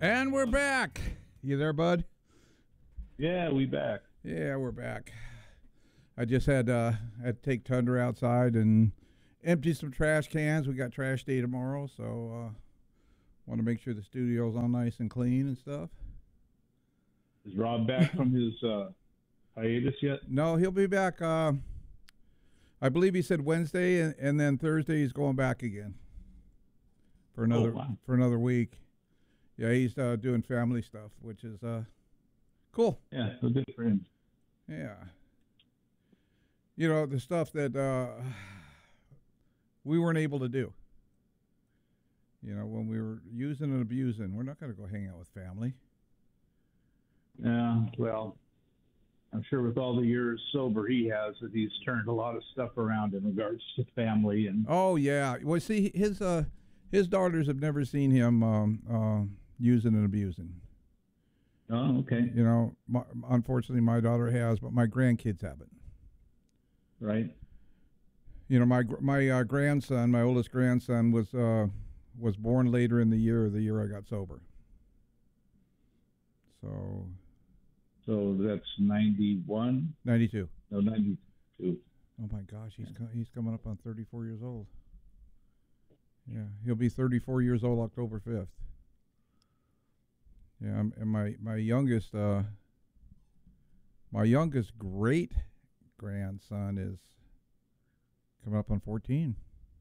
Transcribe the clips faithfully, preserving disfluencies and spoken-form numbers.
And we're back. You there, bud? Yeah, we back. Yeah, we're back. I just had uh, had to take Tundra outside and empty some trash cans. We got trash day tomorrow, so uh, want to make sure the studio's all nice and clean and stuff. Is Rob back from his uh, hiatus yet? No, he'll be back. Uh, I believe he said Wednesday, and, and then Thursday he's going back again for another oh, wow. for another week. Yeah, he's uh, doing family stuff, which is uh, cool. Yeah, so good for him. Yeah. You know, the stuff that uh, we weren't able to do. You know, when we were using and abusing, we're not going to go hang out with family. Yeah, well, I'm sure with all the years sober he has, that he's turned a lot of stuff around in regards to family. And oh, yeah. Well, see, his uh, his daughters have never seen him um, uh, using and abusing. Oh, okay. You know, my, unfortunately, my daughter has, but my grandkids haven't. Right. You know, my my uh, grandson, my oldest grandson, was uh, was born later in the year, the year I got sober. So. So that's ninety-one. Ninety-two. No, ninety-two. Oh my gosh, he's co- he's coming up on thirty-four years old. Yeah, he'll be thirty-four years old October fifth. Yeah, I'm, and my my youngest uh, my youngest great grandson is coming up on fourteen.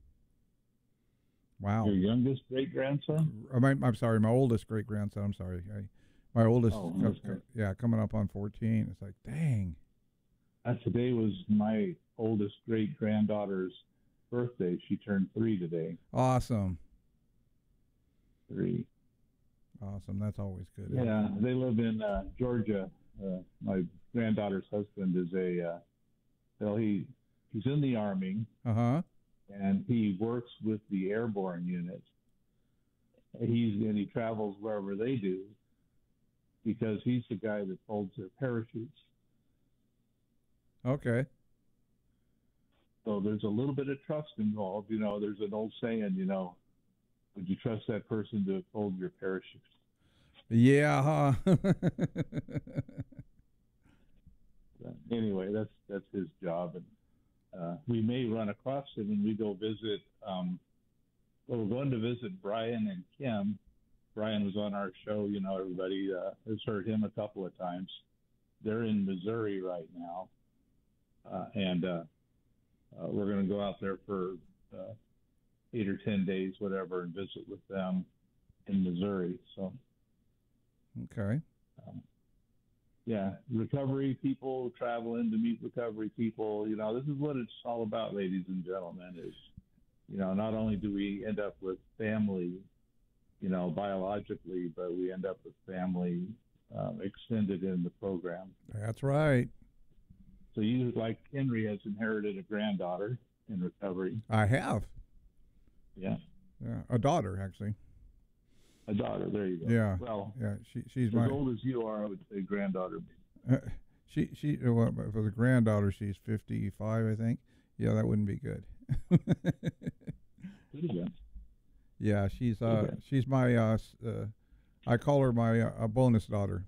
Wow. Your youngest great grandson? I'm, I'm sorry, my oldest great grandson. I'm sorry, I, my oldest. Oh, co- okay. co- yeah, coming up on fourteen. It's like, dang. Uh, today was my oldest great granddaughter's birthday. She turned three today. Awesome. Three. Awesome. That's always good. Yeah, they live in uh, Georgia. Uh, my granddaughter's husband is a, uh, well, he he's in the Army. Uh huh. And he works with the airborne unit. He's and he travels wherever they do because he's the guy that folds their parachutes. Okay. So there's a little bit of trust involved. You know, there's an old saying, you know, would you trust that person to fold your parachutes? Yeah, huh? Anyway, that's that's his job, and uh, we may run across him when we go visit. Um, well, we're going to visit Brian and Kim. Brian was on our show. You know, everybody uh, has heard him a couple of times. They're in Missouri right now, uh, and uh, uh, we're going to go out there for uh, eight or ten days, whatever, and visit with them in Missouri. So, okay. Um, yeah, recovery people traveling to meet recovery people. You know, this is what it's all about, ladies and gentlemen, is, you know, not only do we end up with family, you know, biologically, but we end up with family um, extended in the program. That's right. So you, like Henry, has inherited a granddaughter in recovery. I have. Yeah. Yeah, a daughter, actually. A daughter, there you go. Yeah. Well, yeah, she she's as my old as you are, I would say granddaughter. Uh, she she uh, well, for the granddaughter, she's fifty-five, I think. Yeah, that wouldn't be good. Yeah. Yeah, she's uh Okay. she's my uh, s- uh I call her my uh, bonus daughter.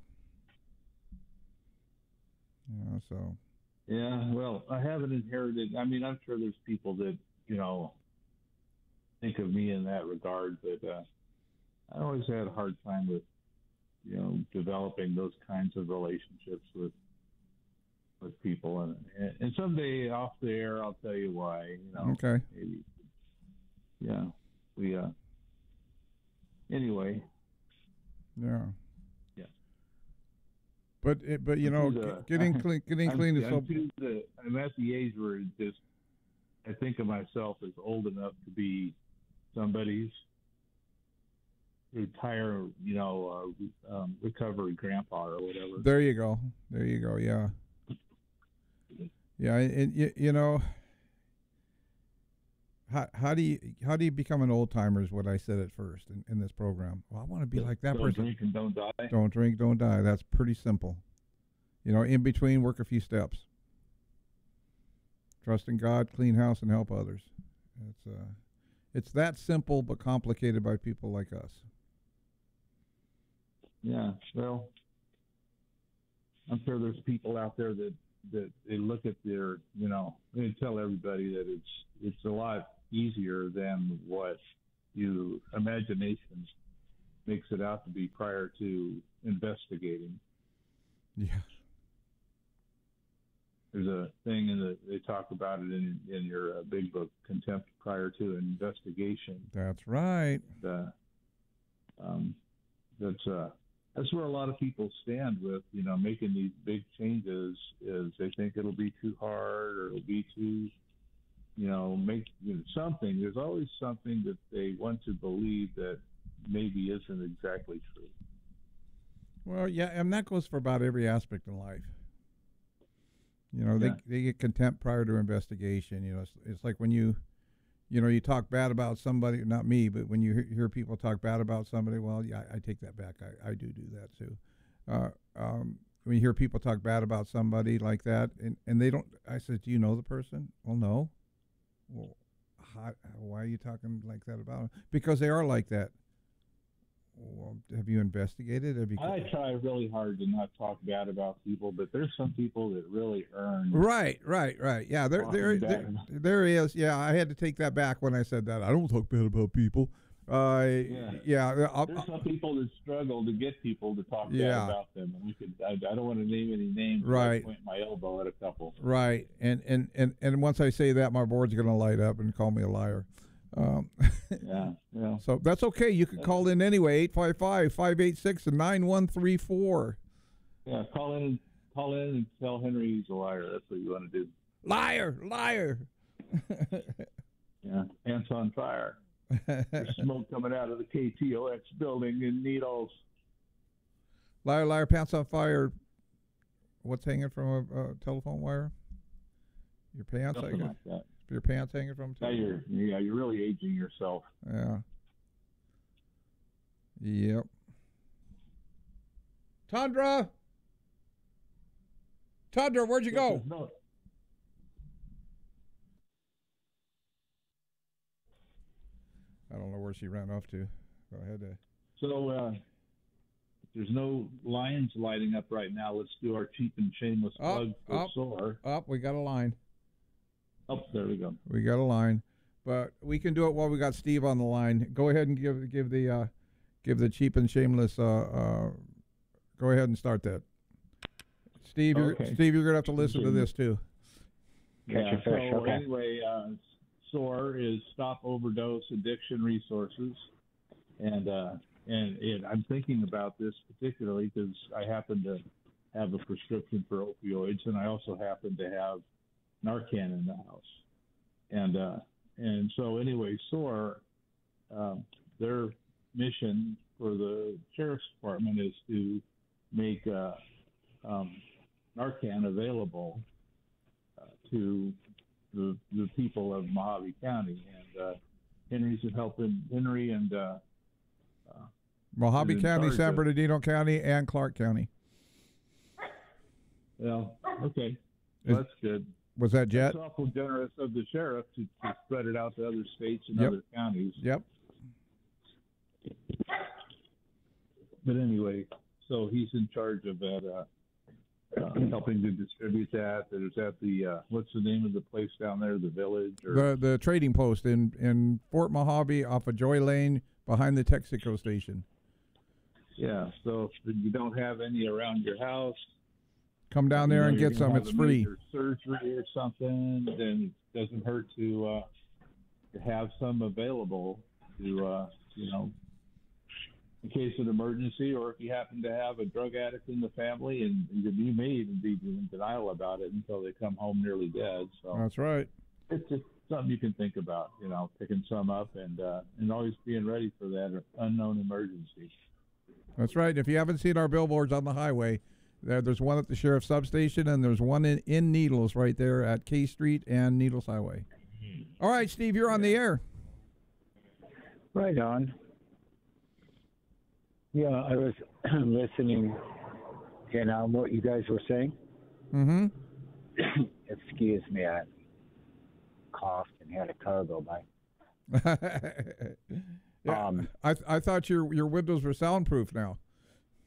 You know, so Yeah, well, I haven't inherited. I mean, I'm sure there's people that, you know, think of me in that regard, but uh, I always had a hard time with, you know, developing those kinds of relationships with with people. And and someday off the air, I'll tell you why. You know, okay. maybe. Yeah, we. Uh, anyway. Yeah. Yeah. But it, but you I'm know, too g- the- getting clean getting I'm, clean is so I'm, too the, I'm at the age where it just I think of myself as old enough to be somebody's retire, you know, uh, um, recovery grandpa or whatever. There you go. There you go. Yeah. Yeah, and you, you know, how how do you how do you become an old timer is what I said at first in, in this program. Well, I want to be like that Don't person. drink and don't die. Don't drink, don't die. That's pretty simple. You know, in between, work a few steps. Trust in God, clean house, and help others. It's uh, it's that simple but complicated by people like us. Yeah. Well, I'm sure there's people out there that that they look at their, you know, they tell everybody that it's it's a lot easier than what you imagination makes it out to be prior to investigating. Yeah. There's a thing in the they talk about it in in your uh, big book, Contempt Prior to Investigation. That's right. Uh, um, that's uh, that's where a lot of people stand with, you know, making these big changes. Is they think it'll be too hard or it'll be too, you know, make you know, something. There's always something that they want to believe that maybe isn't exactly true. Well, yeah, and that goes for about every aspect in life. You know, Yeah. they they get contempt prior to investigation. You know, it's, it's like when you, you know, you talk bad about somebody, not me, but when you hear, hear people talk bad about somebody, well, yeah, I, I take that back. I, I do do that too. Uh, um, when you hear people talk bad about somebody like that, and, and they don't, I said, do you know the person? Well, no. Well, how, why are you talking like that about them? Because they are like that. Well, have you investigated? Have you? I try really hard to not talk bad about people, but there's some people that really earn. Right, right, right. Yeah, there, there, there, there is. Yeah, I had to take that back when I said that. I don't talk bad about people. Uh, yeah, yeah I'll, there's some people that struggle to get people to talk yeah. bad about them, and we could. I, I don't want to name any names. Right. I point my elbow at a couple. Right, and and and and once I say that, my board's going to light up and call me a liar. Um, yeah, yeah. So that's okay. You can call in anyway, eight five five, five eight six, nine one three four. Yeah, call in, call in and tell Henry he's a liar. That's what you want to do. Liar, liar. Yeah, pants on fire. There's smoke coming out of the K T O X building in Needles. Liar, liar, pants on fire. What's hanging from a, a telephone wire? Your pants, Something I guess. like that. Your pants hanging from? Now you're, yeah, you're really aging yourself. Yeah. Yep. Tundra. Tundra, where'd you go? No. I don't know where she ran off to. Go ahead. Uh, so uh, there's no lines lighting up right now. Let's do our cheap and shameless up, plug for up, Soar. Up, we got a line. Oh, there we go. We got a line, but we can do it while we got Steve on the line. Go ahead and give give the uh, give the cheap and shameless. Uh, uh, go ahead and start that. Steve, you're, okay. Steve, you're gonna have to listen to this too. Yeah. So okay. anyway, uh, SOAR is Stop Overdose Addiction Resources, and uh, and it, I'm thinking about this particularly because I happen to have a prescription for opioids, and I also happen to have Narcan in the house, and uh, and so anyway, SOAR, um, their mission for the sheriff's department is to make uh, um, Narcan available uh, to the the people of Mojave County, and uh, Henry's helping Henry and uh, uh, Mojave County, San Bernardino County, and Clark County. Well, okay, well, that's good. Was that Jet? It's awful generous of the sheriff to, to spread it out to other states and yep. other counties. Yep. But anyway, so he's in charge of that, uh, uh, helping to distribute that. There's at the, uh, what's the name of the place down there, the Village? Or? The the trading post in, in Fort Mojave off of Joy Lane behind the Texaco station. Yeah, so if you don't have any around your house, come down there you know, and get some. It's free. Surgery or something, then it doesn't hurt to uh, to have some available to uh, you know, in case of an emergency, or if you happen to have a drug addict in the family, and you may even be in denial about it until they come home nearly dead. So that's right. It's just something you can think about, you know, picking some up and uh, and always being ready for that unknown emergency. That's right. If you haven't seen our billboards on the highway, There, there's one at the sheriff's substation, and there's one in, in Needles right there at K Street and Needles Highway. All right, Steve, you're on the air. Right on. Yeah, I was listening in on what you guys were saying. Mm-hmm. Excuse me, I coughed and had a car go by. yeah, um, I I thought your your windows were soundproof now.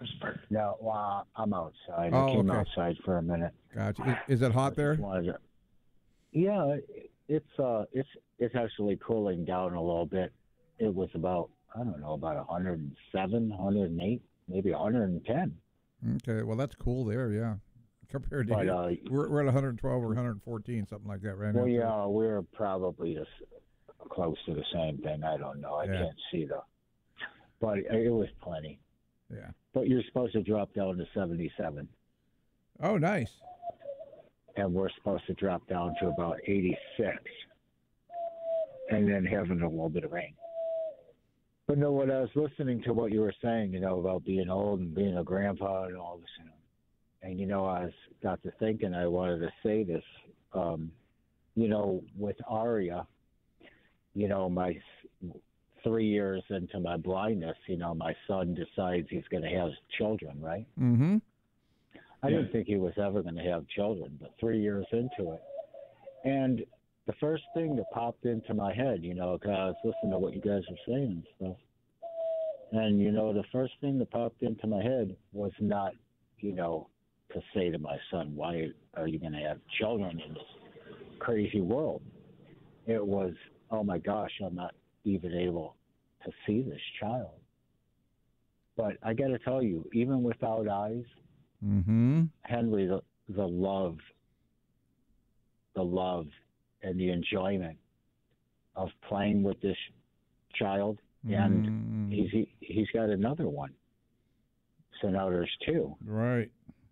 No, well, I'm outside. Oh, I came okay. outside for a minute. Gotcha. Is, is it hot there? Wanted to- Yeah, it- it's uh, it's it's actually cooling down a little bit. It was about I don't know about one hundred seven, one hundred eight, maybe one hundred ten. Okay, well that's cool there, yeah. Compared to But here. uh, we're we're at one hundred twelve or one hundred fourteen, something like that, right well, now. too. yeah, we're probably just close to the same thing. I don't know. I Yeah. can't see the, but it was plenty. Yeah. But you're supposed to drop down to seventy-seven, Oh, nice. and we're supposed to drop down to about eighty-six, and then having a little bit of rain. But no, when I was listening to what you were saying, you know, about being old and being a grandpa and all this, you know, and you know, I was, got to thinking I wanted to say this, um, you know, with Aria, you know, my s- three years into my blindness, you know, my son decides he's going to have children, right? Mm-hmm. I Yeah. didn't think he was ever going to have children, but three years into it. And the first thing that popped into my head, you know, 'cause I was listening to what you guys were saying and stuff. And, you know, the first thing that popped into my head was not, you know, to say to my son, why are you going to have children in this crazy world? It was, oh my gosh, I'm not even able to see this child. But I got to tell you, even without eyes, Mm-hmm. Henry, the, the love, the love and the enjoyment of playing with this child, and Mm, he's he, he's got another one. So now there's two. right.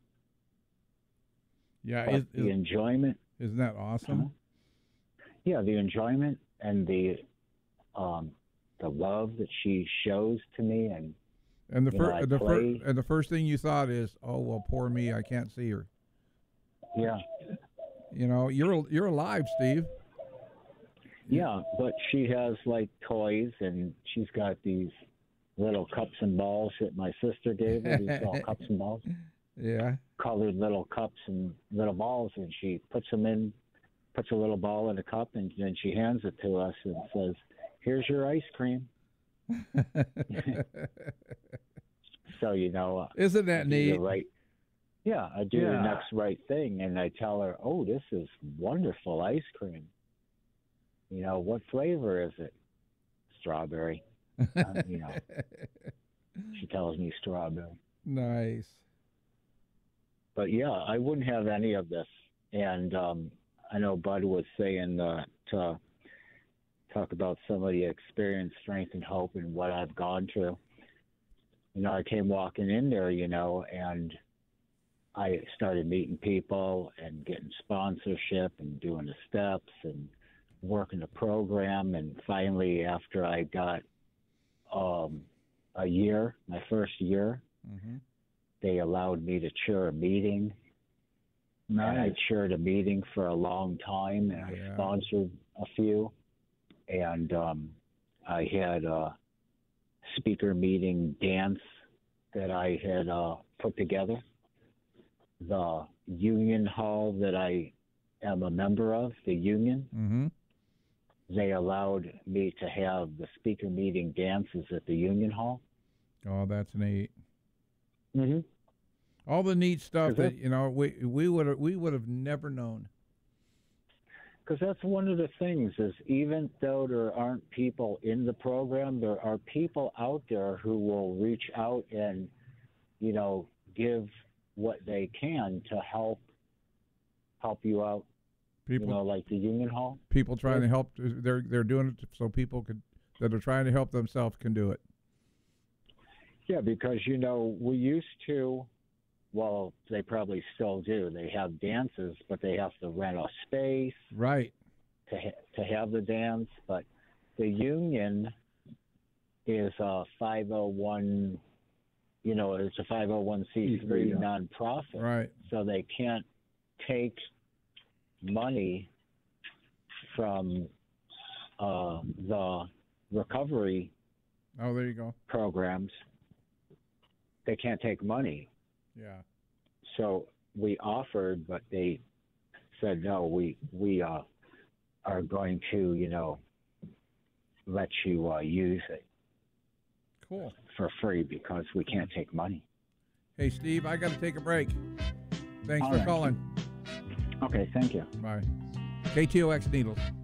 Yeah, But is, the is, enjoyment, isn't that awesome? yeah, the enjoyment and the um, the love that she shows to me, and And the You know, first I the play- first and the first thing you thought is, oh well, poor me, I can't see her. yeah, You know, you're you're alive, Steve. yeah. But she has like toys, and she's got these little cups and balls that my sister gave her. These little cups and balls. Yeah. Colored little cups and little balls, and she puts them in, puts a little ball in a cup, and then she hands it to us and says, "Here's your ice cream." So you know, uh, Isn't I that do the neat? right, yeah, I do the Yeah. next right thing, and I tell her, "Oh, this is wonderful ice cream. You know, what flavor is it? Strawberry." Uh, you know, she tells me strawberry. Nice. But yeah, I wouldn't have any of this. And um, I know Bud was saying uh, to talk about some of the experience, strength, and hope, and what I've gone through. You know, I came walking in there, you know, and I started meeting people and getting sponsorship and doing the steps and working the program. And finally, after I got um, a year, my first year, Mm-hmm. they allowed me to chair a meeting. And I Nice. chaired a meeting for a long time, and Yeah. I sponsored a few. And um, I had a speaker meeting dance that I had uh, put together. The union hall that I am a member of, the union, Mm-hmm. they allowed me to have the speaker meeting dances at the union hall. Oh, that's neat. Mm-hmm. All the neat stuff Is that it? you know we we would have we would have never known. Because that's one of the things is even though there aren't people in the program, there are people out there who will reach out and, you know, give what they can to help help you out. People You know, like the Union Hall. people trying to help. They're they're doing it so people could that are trying to help themselves can do it. Yeah, because you know we used to. Well, they probably still do. They have dances, but they have to rent a space Right. to ha- to have the dance. But the union is a five oh one, you know, it's a five oh one c three Yeah. nonprofit, Right. so they can't take money from uh, the recovery Oh, there you go. programs. They can't take money. Yeah. So we offered, but they said no. We we uh, are going to, you know, let you uh, use it Cool. for free because we can't take money. Hey, Steve, I got to take a break. Thanks All for right. calling. Okay, thank you. Bye. K T O X Needles.